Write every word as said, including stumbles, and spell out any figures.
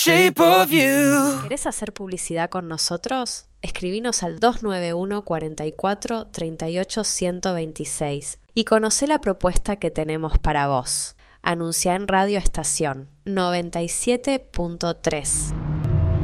Shape of You. ¿Querés hacer publicidad con nosotros? Escribinos al dos nueve uno, cuarenta y cuatro, treinta y ocho, ciento veintiséis y conocé la propuesta que tenemos para vos. Anuncia en Radio Estación noventa y siete punto tres.